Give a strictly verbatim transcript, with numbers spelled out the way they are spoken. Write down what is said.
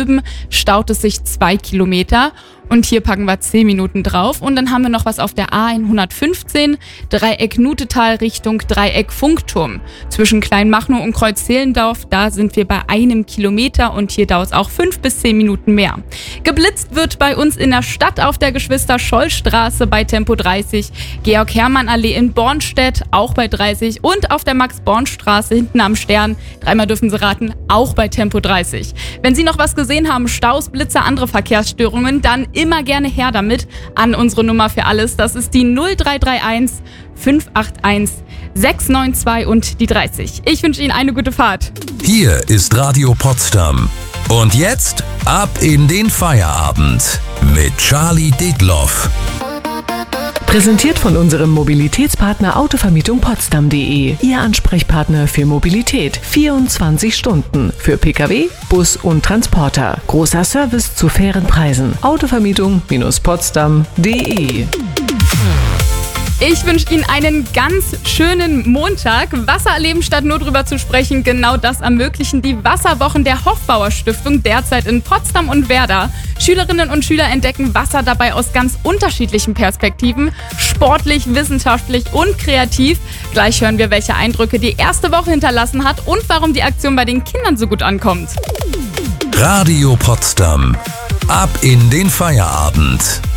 Stülben staut es sich zwei Kilometer. Und hier packen wir zehn Minuten drauf. Und dann haben wir noch was auf der A hundertfünfzehn, Dreieck Nutetal Richtung Dreieck Funkturm. Zwischen Kleinmachnow und Kreuz-Zehlendorf, da sind wir bei einem Kilometer und hier dauert es auch fünf bis zehn Minuten mehr. Geblitzt wird bei uns in der Stadt auf der Geschwister-Scholl-Straße bei Tempo dreißig, Georg-Hermann-Allee in Bornstedt auch bei dreißig und auf der Max-Born-Straße hinten am Stern, dreimal dürfen Sie raten, auch bei Tempo dreißig. Wenn Sie noch was gesehen haben, Staus, Blitzer, andere Verkehrsstörungen, dann immer gerne her damit an unsere Nummer für alles. Das ist die null drei drei eins fünf acht eins sechs neun zwei und die dreißig. Ich wünsche Ihnen eine gute Fahrt. Hier ist Radio Potsdam. Und jetzt ab in den Feierabend mit Charlie Detloff. Präsentiert von unserem Mobilitätspartner Autovermietung Potsdam punkt de. Ihr Ansprechpartner für Mobilität. vierundzwanzig Stunden. Für Pkw, Bus und Transporter. Großer Service zu fairen Preisen. Autovermietung Potsdam punkt de. Ich wünsche Ihnen einen ganz schönen Montag. Wasser erleben, statt nur drüber zu sprechen, genau das ermöglichen die Wasserwochen der Hofbauer Stiftung derzeit in Potsdam und Werder. Schülerinnen und Schüler entdecken Wasser dabei aus ganz unterschiedlichen Perspektiven, sportlich, wissenschaftlich und kreativ. Gleich hören wir, welche Eindrücke die erste Woche hinterlassen hat und warum die Aktion bei den Kindern so gut ankommt. Radio Potsdam. Ab in den Feierabend.